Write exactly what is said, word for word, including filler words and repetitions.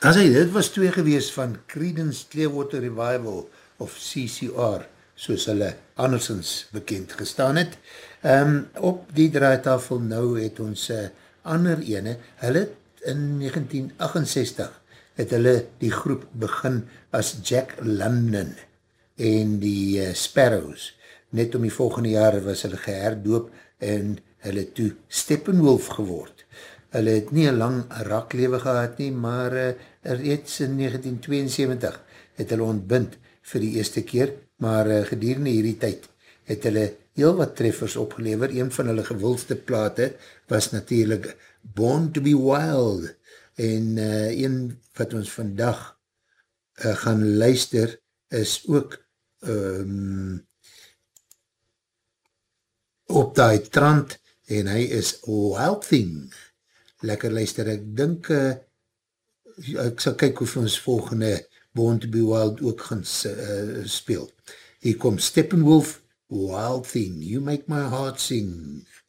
As hy, dit was twee gewees van Creedence Clearwater Revival of C C R, soos hulle andersins bekend gestaan het. Um, op die draaitafel nou het ons uh, ander ene, hulle in negentien achtensestig het hulle die groep begin as Jack London en die uh, Sparrows. Net om die volgende jaar was hulle geherdoop en hulle toe Steppenwolf geword. Hulle het nie een lang raklewe gehad nie, maar uh, reeds in negentien tweeënsewentig het hulle ontbind vir die eerste keer, maar uh, gedurende hierdie tyd het hulle heel wat treffers opgelever. Een van hulle gewildste plate was natuurlijk Born to be Wild, en uh, een wat ons vandag uh, gaan luister is ook um, op die trant, en hy is Wild Thing. Lekker luister, ek dink uh, ek sal kyk of ons volgende Born to be Wild ook gaan uh, speel. Hier kom Steppenwolf, Wild Thing, You Make My Heart Sing.